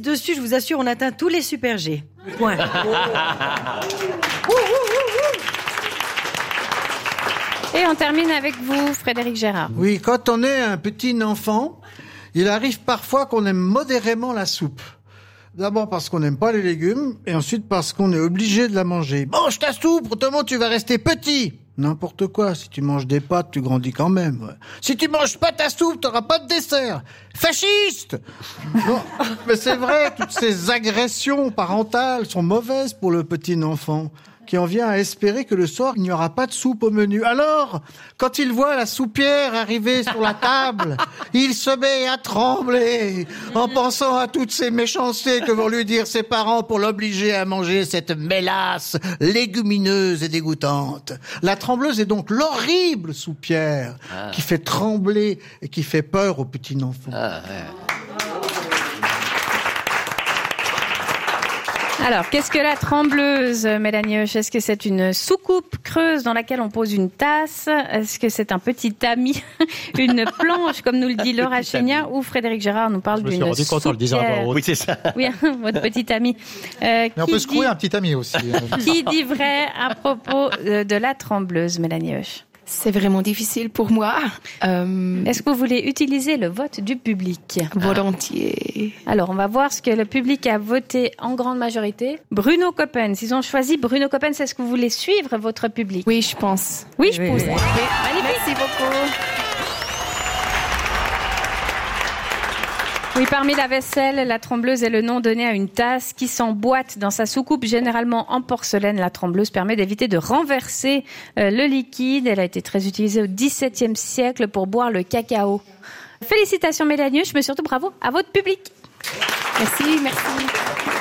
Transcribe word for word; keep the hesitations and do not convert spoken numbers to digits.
dix dessus, je vous assure, on atteint tous les super G. Point. Et on termine avec vous, Frédéric Gérard. Oui, quand on est un petit enfant, il arrive parfois qu'on aime modérément la soupe. D'abord parce qu'on n'aime pas les légumes, et ensuite parce qu'on est obligé de la manger. Mange ta soupe, autrement tu vas rester petit. N'importe quoi, si tu manges des pâtes, tu grandis quand même. Ouais. Si tu manges pas ta soupe, t'auras pas de dessert. Fasciste! Non, mais c'est vrai, toutes ces agressions parentales sont mauvaises pour le petit enfant, qui en vient à espérer que le soir, il n'y aura pas de soupe au menu. Alors, quand il voit la soupière arriver sur la table, il se met à trembler en pensant à toutes ces méchancetés que vont lui dire ses parents pour l'obliger à manger cette mélasse légumineuse et dégoûtante. La trembleuse est donc l'horrible soupière ah. qui fait trembler et qui fait peur aux petits enfants. Ah, ouais. Alors, qu'est-ce que la trembleuse, Mélanie Hoche? Est-ce que c'est une soucoupe creuse dans laquelle on pose une tasse? Est-ce que c'est un petit tamis, une planche, comme nous le dit Laura Chénia, ou Frédéric Gérard nous parle d'une soupière? Je me suis rendu compte en le disant à voix haute. Oui, c'est ça. Oui, votre petit ami. Euh, Mais on peut secouer un petit ami aussi. Qui dit vrai à propos de la trembleuse, Mélanie Hoche? C'est vraiment difficile pour moi. Euh... Est-ce que vous voulez utiliser le vote du public? Volontiers. Alors, on va voir ce que le public a voté en grande majorité. Bruno Coppens, ils ont choisi Bruno Coppens. Est-ce que vous voulez suivre votre public? Oui, je pense. Oui, je oui, pense. Oui, oui. Oui. Merci beaucoup. Oui, parmi la vaisselle, la trembleuse est le nom donné à une tasse qui s'emboîte dans sa soucoupe, généralement en porcelaine. La trembleuse permet d'éviter de renverser euh, le liquide. Elle a été très utilisée au dix-septième siècle pour boire le cacao. Félicitations Mélanie Hoche, mais surtout bravo à votre public. Merci, merci.